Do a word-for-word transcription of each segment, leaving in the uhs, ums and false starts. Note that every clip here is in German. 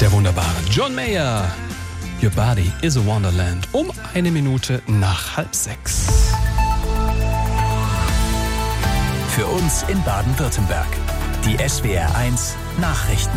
Der wunderbare John Mayer. Your body is a wonderland. Um eine Minute nach halb sechs. Für uns in Baden-Württemberg. Die S W R eins Nachrichten.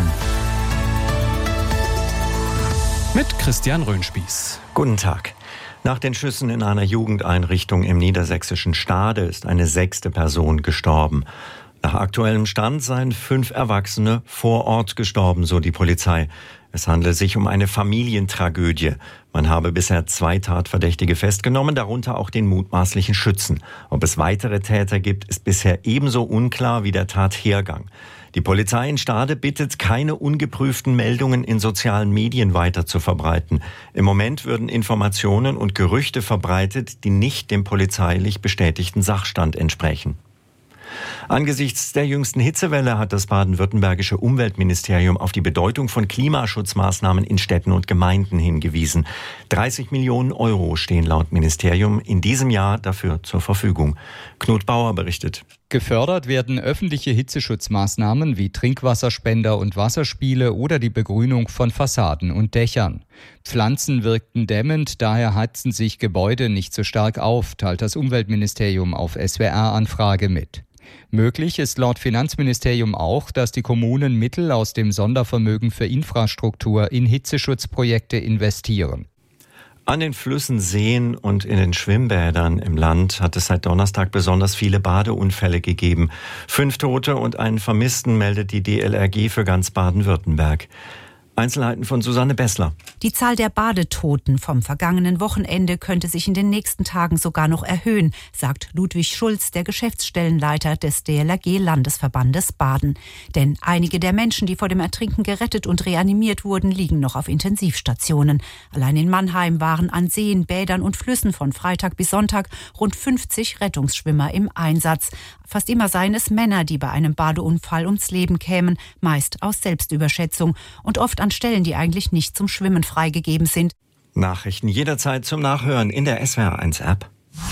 Mit Christian Röhnspieß. Guten Tag. Nach den Schüssen in einer Jugendeinrichtung im niedersächsischen Stade ist eine sechste Person gestorben. Nach aktuellem Stand seien fünf Erwachsene vor Ort gestorben, so die Polizei. Es handele sich um eine Familientragödie. Man habe bisher zwei Tatverdächtige festgenommen, darunter auch den mutmaßlichen Schützen. Ob es weitere Täter gibt, ist bisher ebenso unklar wie der Tathergang. Die Polizei in Stade bittet, keine ungeprüften Meldungen in sozialen Medien weiter zu verbreiten. Im Moment würden Informationen und Gerüchte verbreitet, die nicht dem polizeilich bestätigten Sachstand entsprechen. Angesichts der jüngsten Hitzewelle hat das baden-württembergische Umweltministerium auf die Bedeutung von Klimaschutzmaßnahmen in Städten und Gemeinden hingewiesen. dreißig Millionen Euro stehen laut Ministerium in diesem Jahr dafür zur Verfügung. Knut Bauer berichtet. Gefördert werden öffentliche Hitzeschutzmaßnahmen wie Trinkwasserspender und Wasserspiele oder die Begrünung von Fassaden und Dächern. Pflanzen wirkten dämmend, daher heizen sich Gebäude nicht so stark auf, teilt das Umweltministerium auf S W R-Anfrage mit. Möglich ist laut Finanzministerium auch, dass die Kommunen Mittel aus dem Sondervermögen für Infrastruktur in Hitzeschutzprojekte investieren. An den Flüssen, Seen und in den Schwimmbädern im Land hat es seit Donnerstag besonders viele Badeunfälle gegeben. Fünf Tote und einen Vermissten meldet die D L R G für ganz Baden-Württemberg. Einzelheiten von Susanne Bessler. Die Zahl der Badetoten vom vergangenen Wochenende könnte sich in den nächsten Tagen sogar noch erhöhen, sagt Ludwig Schulz, der Geschäftsstellenleiter des D L R G-Landesverbandes Baden. Denn einige der Menschen, die vor dem Ertrinken gerettet und reanimiert wurden, liegen noch auf Intensivstationen. Allein in Mannheim waren an Seen, Bädern und Flüssen von Freitag bis Sonntag rund fünfzig Rettungsschwimmer im Einsatz. Fast immer seien es Männer, die bei einem Badeunfall ums Leben kämen, meist aus Selbstüberschätzung und oft an Stellen, die eigentlich nicht zum Schwimmen freigegeben sind. Nachrichten jederzeit zum Nachhören in der S W R eins App.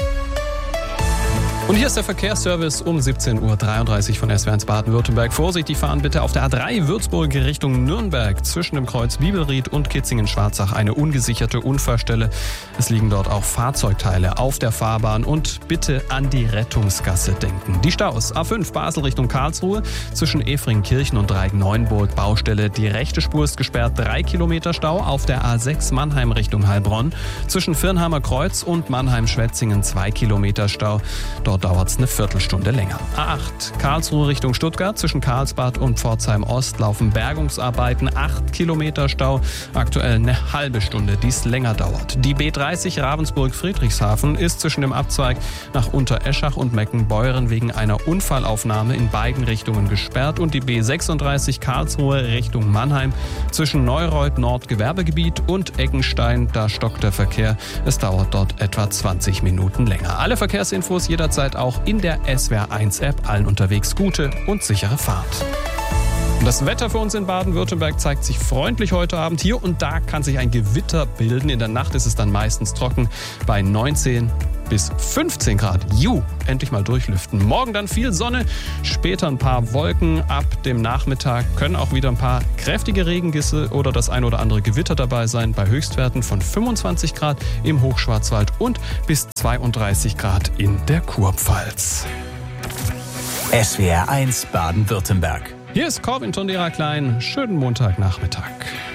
Und hier ist der Verkehrsservice um siebzehn Uhr dreiunddreißig von S W R eins Baden-Württemberg. Vorsichtig fahren bitte auf der A drei Würzburg Richtung Nürnberg. Zwischen dem Kreuz Bibelried und Kitzingen-Schwarzach eine ungesicherte Unfallstelle. Es liegen dort auch Fahrzeugteile auf der Fahrbahn und bitte an die Rettungsgasse denken. Die Staus A fünf Basel Richtung Karlsruhe zwischen Efringkirchen und Dreieck-Neuenburg Baustelle. Die rechte Spur ist gesperrt, drei Kilometer Stau. Auf der A sechs Mannheim Richtung Heilbronn zwischen Virnheimer Kreuz und Mannheim-Schwetzingen zwei Kilometer Stau. Dort Dort dauert es eine Viertelstunde länger. A acht Karlsruhe Richtung Stuttgart. Zwischen Karlsbad und Pforzheim Ost laufen Bergungsarbeiten. acht Kilometer Stau. Aktuell eine halbe Stunde, die es länger dauert. Die B dreißig Ravensburg-Friedrichshafen ist zwischen dem Abzweig nach Untereschach und Meckenbeuren wegen einer Unfallaufnahme in beiden Richtungen gesperrt. Und die B sechsunddreißig Karlsruhe Richtung Mannheim. Zwischen Neureuth Nord Gewerbegebiet und Eckenstein, da stockt der Verkehr. Es dauert dort etwa zwanzig Minuten länger. Alle Verkehrsinfos jederzeit auch in der S W R eins App. Allen unterwegs gute und sichere Fahrt. Und das Wetter für uns in Baden-Württemberg zeigt sich freundlich heute Abend. Hier und da kann sich ein Gewitter bilden. In der Nacht ist es dann meistens trocken bei neunzehn bis fünfzehn Grad. Juh, endlich mal durchlüften. Morgen dann viel Sonne, später ein paar Wolken. Ab dem Nachmittag können auch wieder ein paar kräftige Regengüsse oder das ein oder andere Gewitter dabei sein. Bei Höchstwerten von fünfundzwanzig Grad im Hochschwarzwald und bis zweiunddreißig Grad in der Kurpfalz. S W R eins Baden-Württemberg. Hier ist Corvin Tondera Klein. Schönen Montagnachmittag.